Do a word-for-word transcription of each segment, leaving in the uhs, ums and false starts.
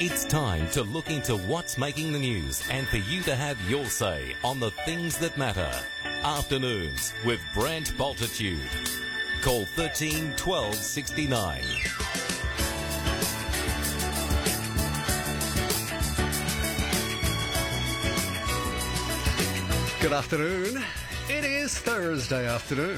It's time to look into what's making the news and for you to have your say on the things that matter. Afternoons with Brent Bultitude. Call thirteen twelve sixty-nine. Good afternoon. It is Thursday afternoon.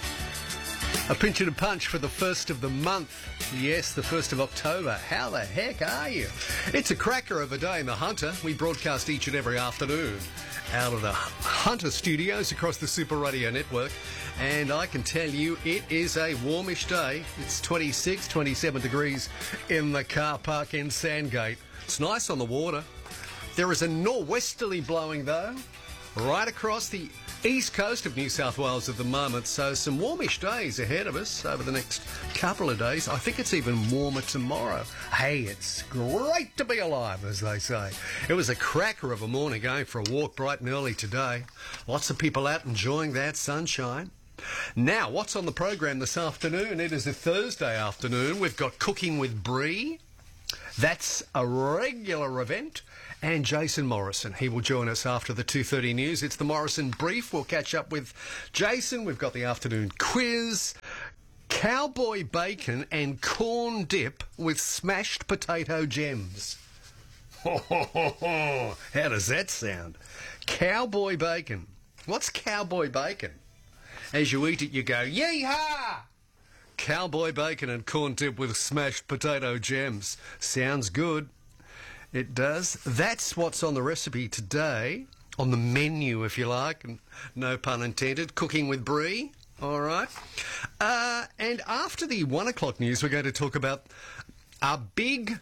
A pinch and a punch for the first of the month. Yes, the first of October. How the heck are you? It's a cracker of a day in the Hunter. We broadcast each and every afternoon out of the Hunter studios across the Super Radio Network. And I can tell you it is a warmish day. It's twenty-six, twenty-seven degrees in the car park in Sandgate. It's nice on the water. There is a nor'westerly blowing though, right across the east coast of New South Wales at the moment, so some warmish days ahead of us over the next couple of days. I think it's even warmer tomorrow. Hey, it's great to be alive, as they say. It was a cracker of a morning going for a walk bright and early today. Lots of people out enjoying that sunshine. Now, what's on the program this afternoon? It is a Thursday afternoon. We've got Cooking with Bree. That's a regular event. And Jason Morrison, he will join us after the two thirty news. It's the Morrison Brief. We'll catch up with Jason. We've got the afternoon quiz, cowboy bacon and corn dip with smashed potato gems. Ho, ho, ho, ho. How does that sound? Cowboy bacon. What's cowboy bacon? As you eat it, you go, yee-haw! Cowboy bacon and corn dip with smashed potato gems. Sounds good. It does. That's what's on the recipe today, on the menu, if you like, and no pun intended. Cooking with Bree, all right. Uh, and after the one o'clock news, we're going to talk about our big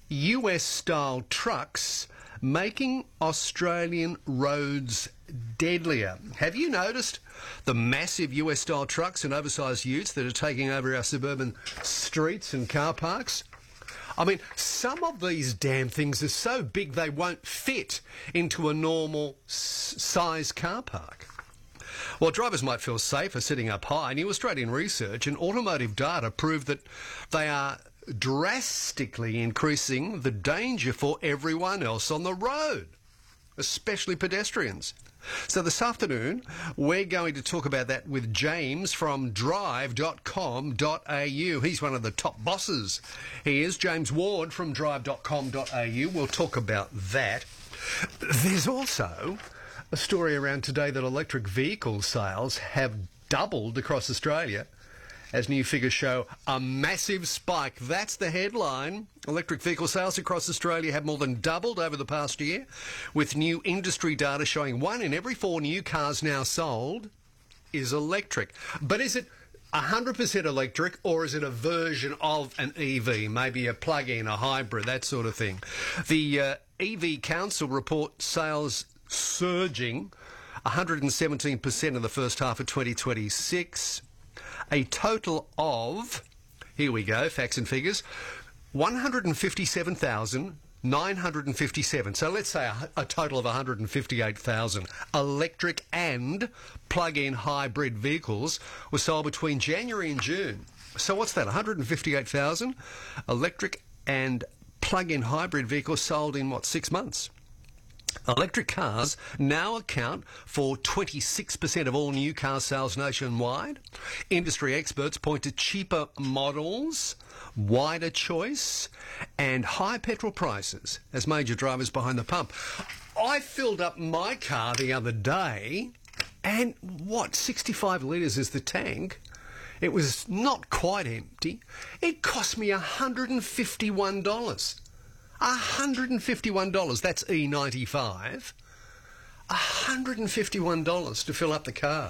U S-style trucks making Australian roads deadlier. Have you noticed the massive U S-style trucks and oversized utes that are taking over our suburban streets and car parks? I mean, some of these damn things are so big they won't fit into a normal s- size car park. While drivers might feel safer sitting up high, new Australian research and automotive data prove that they are drastically increasing the danger for everyone else on the road, especially pedestrians. So this afternoon, we're going to talk about that with James from drive dot com dot a u. He's one of the top bosses. He is James Ward from drive dot com dot a u. We'll talk about that. There's also a story around today that electric vehicle sales have doubled across Australia, as new figures show a massive spike. That's the headline. Electric vehicle sales across Australia have more than doubled over the past year, with new industry data showing one in every four new cars now sold is electric. But is it one hundred percent electric, or is it a version of an E V, maybe a plug-in, a hybrid, that sort of thing? The uh, E V Council report sales surging one hundred seventeen percent in the first half of twenty twenty-six. A total of, here we go, facts and figures, one hundred fifty-seven thousand nine hundred fifty-seven. So let's say a, a total of one hundred fifty-eight thousand electric and plug-in hybrid vehicles were sold between January and June. So what's that, one hundred fifty-eight thousand electric and plug-in hybrid vehicles sold in, what, six months? Electric cars now account for twenty-six percent of all new car sales nationwide. Industry experts point to cheaper models, wider choice, and high petrol prices as major drivers behind the pump. I filled up my car the other day, and what, sixty-five litres is the tank? It was not quite empty. It cost me one hundred fifty-one dollars. one hundred fifty-one dollars, that's E ninety-five. one hundred fifty-one dollars to fill up the car.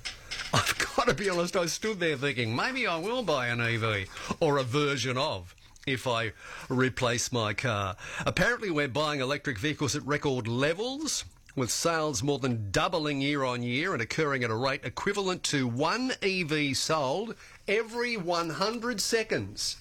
I've got to be honest, I stood there thinking, maybe I will buy an E V, or a version of, if I replace my car. Apparently we're buying electric vehicles at record levels, with sales more than doubling year on year and occurring at a rate equivalent to one E V sold every one hundred seconds.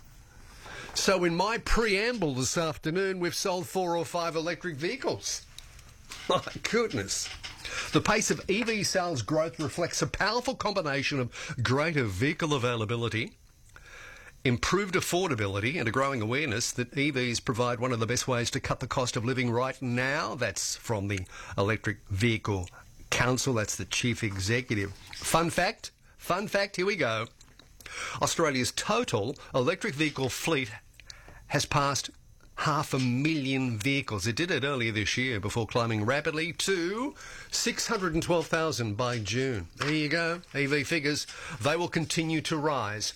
So in my preamble this afternoon, we've sold four or five electric vehicles. My goodness. The pace of E V sales growth reflects a powerful combination of greater vehicle availability, improved affordability and a growing awareness that E Vs provide one of the best ways to cut the cost of living right now. That's from the Electric Vehicle Council. That's the chief executive. Fun fact, fun fact, here we go. Australia's total electric vehicle fleet has passed half a million vehicles. It did it earlier this year before climbing rapidly to six hundred twelve thousand by June. There you go. E V figures, they will continue to rise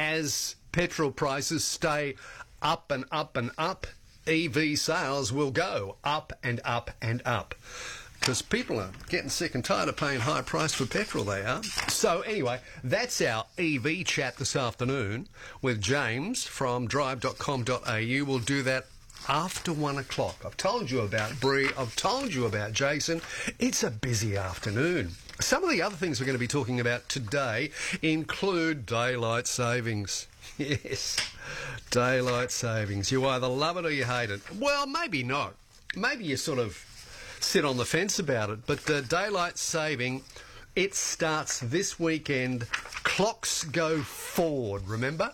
as petrol prices stay up and up and up. E V sales will go up and up and up. Because people are getting sick and tired of paying high price for petrol, they are. So anyway, that's our E V chat this afternoon with James from drive dot com dot a u. We'll do that after one o'clock. I've told you about Bree, I've told you about Jason. It's a busy afternoon. Some of the other things we're going to be talking about today include daylight savings. Yes, daylight savings. You either love it or you hate it. Well, maybe not. Maybe you sort of sit on the fence about it. But uh, daylight saving, it starts this weekend. Clocks go forward, remember?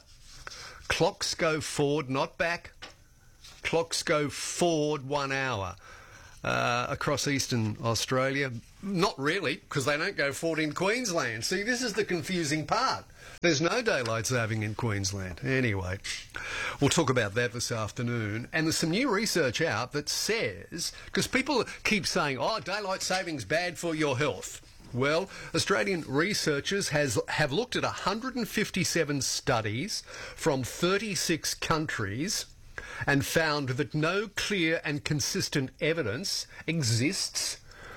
Clocks go forward, not back. Clocks go forward one hour uh, across eastern Australia. Not really, because they don't go forward in Queensland. See, this is the confusing part. There's no daylight saving in Queensland. Anyway, we'll talk about that this afternoon. And there's some new research out that says, because people keep saying, oh, daylight saving's bad for your health. Well, Australian researchers has have looked at one hundred fifty-seven studies from thirty-six countries and found that no clear and consistent evidence exists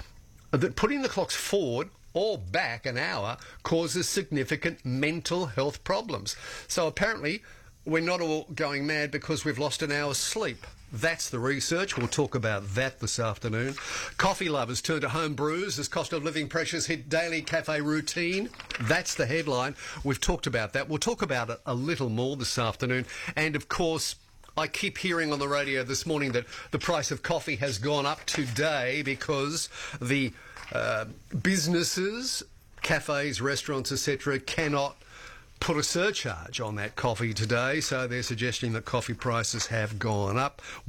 that putting the clocks forward or back an hour causes significant mental health problems. So apparently we're not all going mad because we've lost an hour's sleep. That's the research. We'll talk about that this afternoon. Coffee lovers turn to home brews as cost of living pressures hit daily cafe routine. That's the headline. We've talked about that. We'll talk about it a little more this afternoon. And of course, I keep hearing on the radio this morning that the price of coffee has gone up today because the uh, businesses, cafes, restaurants, et cetera, cannot put a surcharge on that coffee today. So they're suggesting that coffee prices have gone up.